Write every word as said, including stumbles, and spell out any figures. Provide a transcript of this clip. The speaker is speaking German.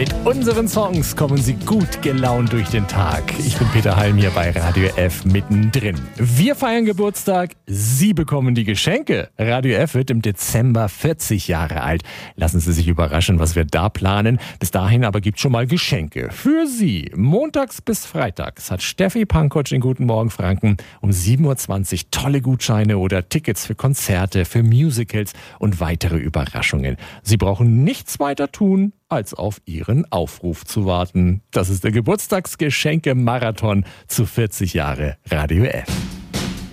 Mit unseren Songs kommen Sie gut gelaunt durch den Tag. Ich bin Peter Halm hier bei Radio F mittendrin. Wir feiern Geburtstag, Sie bekommen die Geschenke. Radio F wird im Dezember vierzig Jahre alt. Lassen Sie sich überraschen, was wir da planen. Bis dahin aber gibt's schon mal Geschenke für Sie. Montags bis freitags hat Steffi Pankotsch in Guten Morgen Franken um sieben Uhr zwanzig tolle Gutscheine oder Tickets für Konzerte, für Musicals und weitere Überraschungen. Sie brauchen nichts weiter tun, als auf Ihren Aufruf zu warten. Das ist der Geburtstagsgeschenke-Marathon zu vierzig Jahre Radio F.